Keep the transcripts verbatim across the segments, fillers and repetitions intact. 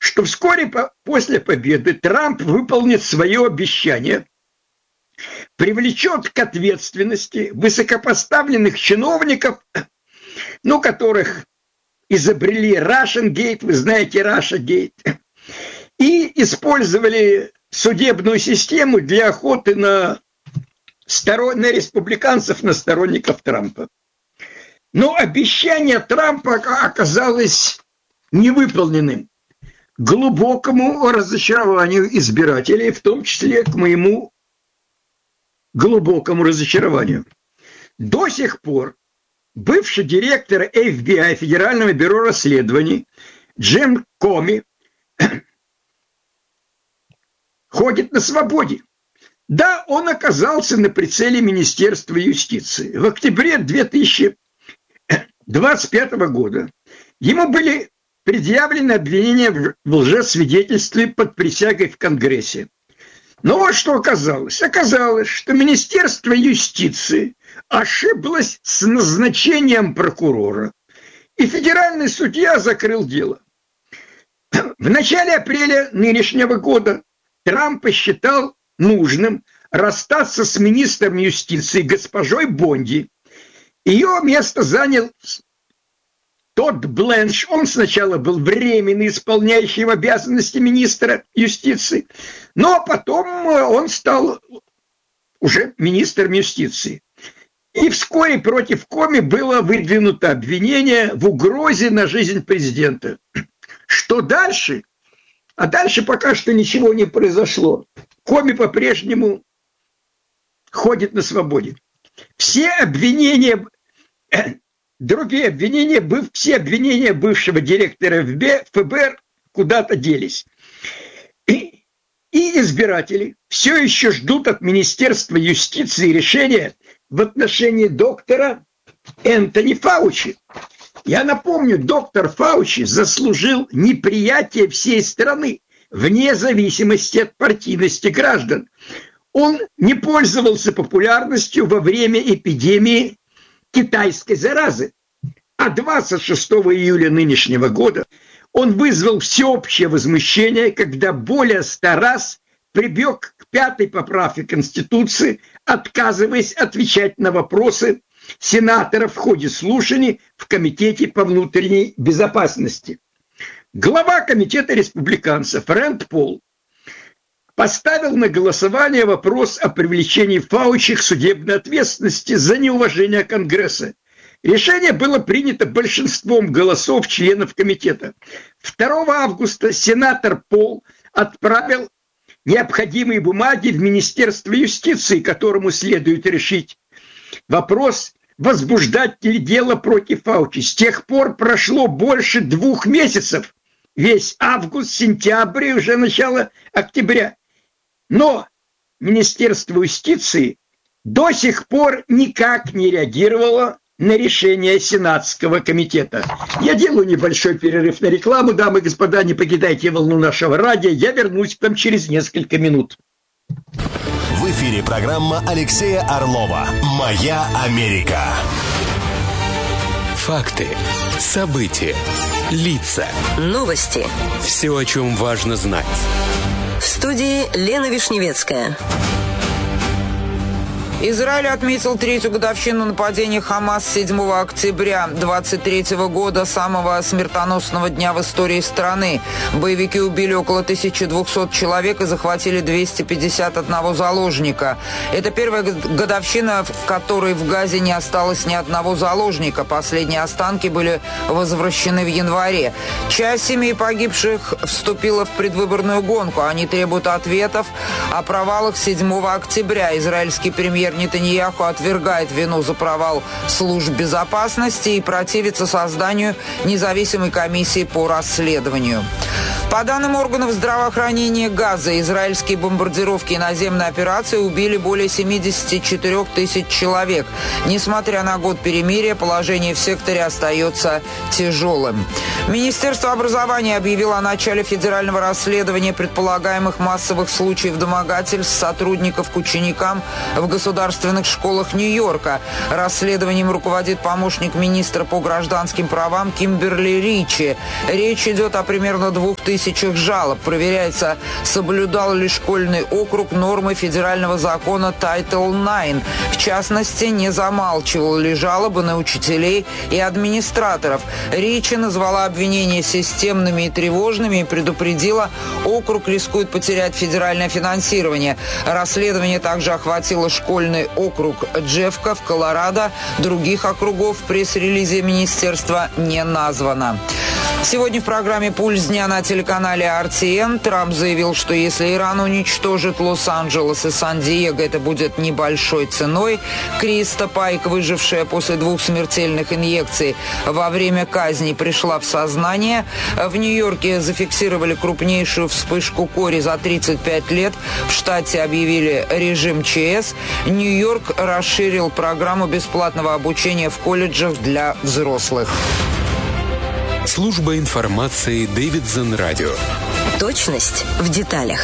что вскоре по- после победы Трамп выполнит свое обещание, привлечет к ответственности высокопоставленных чиновников, ну, которых изобрели Russian-Gate, вы знаете Russia-Gate, и использовали судебную систему для охоты на, сторон... на республиканцев, на сторонников Трампа. Но обещание Трампа оказалось невыполненным, к глубокому разочарованию избирателей, в том числе к моему глубокому разочарованию. До сих пор бывший директор эф би ай, Федерального бюро расследований, Джим Коми, ходит на свободе. Да, он оказался на прицеле Министерства юстиции. В октябре две тысячи двадцать пятого года ему были предъявлены обвинения в лжесвидетельстве под присягой в Конгрессе. Но вот что оказалось. Оказалось, что Министерство юстиции ошиблось с назначением прокурора, и федеральный судья закрыл дело. В начале апреля нынешнего года Трамп посчитал нужным расстаться с министром юстиции госпожой Бонди. Ее место занял Тодд Бленч. Он сначала был временно исполняющим обязанности министра юстиции, но потом он стал уже министром юстиции. И вскоре против Коми было выдвинуто обвинение в угрозе на жизнь президента. Что дальше? А дальше пока что ничего не произошло. Коми по-прежнему ходит на свободе. Все обвинения, другие обвинения, все обвинения бывшего директора эф бэ эр куда-то делись. И, и избиратели все еще ждут от Министерства юстиции решения в отношении доктора Энтони Фаучи. Я напомню, доктор Фаучи заслужил неприятие всей страны, вне зависимости от партийности граждан. Он не пользовался популярностью во время эпидемии китайской заразы. А двадцать шестого июля нынешнего года он вызвал всеобщее возмущение, когда более ста раз прибег к пятой поправке Конституции, отказываясь отвечать на вопросы сенаторов в ходе слушаний в Комитете по внутренней безопасности. Глава комитета республиканцев Рэнд Пол поставил на голосование вопрос о привлечении Фаучи к судебной ответственности за неуважение Конгресса. Решение было принято большинством голосов членов комитета. второго августа сенатор Пол отправил необходимые бумаги в Министерство юстиции, которому следует решить вопрос, возбуждать ли дело против Фаучи. С тех пор прошло больше двух месяцев. Весь август, сентябрь и уже начало октября. Но Министерство юстиции до сих пор никак не реагировало на решение Сенатского комитета. Я делаю небольшой перерыв на рекламу. Дамы и господа, не покидайте волну нашего радио. Я вернусь к вам через несколько минут. В эфире программа Алексея Орлова «Моя Америка». Факты, события, лица. Новости. Все, о чем важно знать. В студии Лена Вишневецкая. Израиль отметил третью годовщину нападения Хамас седьмого октября двадцать третьего года, самого смертоносного дня в истории страны. Боевики убили около тысячи двухсот человек и захватили двести пятьдесят одного заложника. Это первая годовщина, в которой в Газе не осталось ни одного заложника. Последние останки были возвращены в январе. Часть семей погибших вступила в предвыборную гонку. Они требуют ответов о провалах седьмого октября. Израильский премьер Нетаньяху отвергает вину за провал служб безопасности и противится созданию независимой комиссии по расследованию. По данным органов здравоохранения Газа, израильские бомбардировки и наземные операции убили более семидесяти четырёх тысяч человек. Несмотря на год перемирия, положение в секторе остается тяжелым. Министерство образования объявило о начале федерального расследования предполагаемых массовых случаев домогательств сотрудников к ученикам в государственных школах Нью-Йорка. Расследованием руководит помощник министра по гражданским правам Кимберли Ричи. Речь идет о примерно двух тысячах тысячах жалоб. Проверяется, соблюдал ли школьный округ нормы федерального закона Тайтл девять. В частности, не замалчивал ли жалобы на учителей и администраторов. Ричи назвала обвинения системными и тревожными и предупредила, округ рискует потерять федеральное финансирование. Расследование также охватило школьный округ Джеффка в Колорадо. Других округов в пресс-релизе министерства не названо. Сегодня в программе «Пульс дня» на телеканале ар ти эн Трамп заявил, что если Иран уничтожит Лос-Анджелес и Сан-Диего, это будет небольшой ценой. Криста Пайк, выжившая после двух смертельных инъекций во время казни, пришла в сознание. В Нью-Йорке зафиксировали крупнейшую вспышку кори за тридцать пять лет. В штате объявили режим ЧС. Нью-Йорк расширил программу бесплатного обучения в колледжах для взрослых. Служба информации Дэвидсон Радио. Точность в деталях.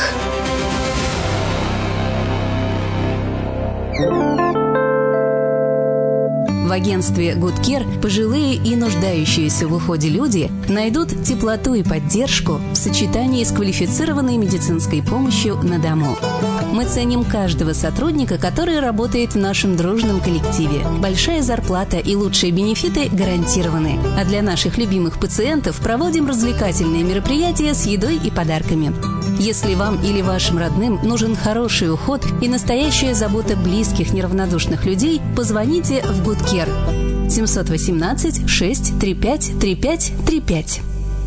В агентстве Good Care пожилые и нуждающиеся в уходе люди найдут теплоту и поддержку в сочетании с квалифицированной медицинской помощью на дому. Мы ценим каждого сотрудника, который работает в нашем дружном коллективе. Большая зарплата и лучшие бенефиты гарантированы. А для наших любимых пациентов проводим развлекательные мероприятия с едой и подарками. Если вам или вашим родным нужен хороший уход и настоящая забота близких неравнодушных людей, позвоните в Good Care. семь один восемь шесть три пять три пять три пять.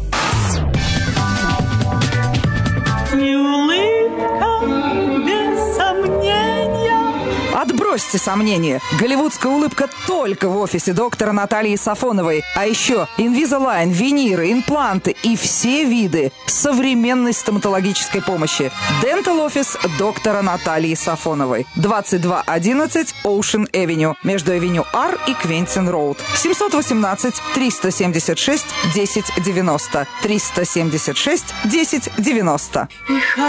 Отбросьте сомнения. Голливудская улыбка только в офисе доктора Натальи Сафоновой. А еще Invisalign, виниры, импланты и все виды современной стоматологической помощи. Dental Office доктора Натальи Сафоновой. двадцать два одиннадцать Ocean Avenue. Между Авеню Ар и Квентин Роуд. семь один восемь триста семьдесят шесть десять девяносто. триста семьдесят шесть десять девяносто.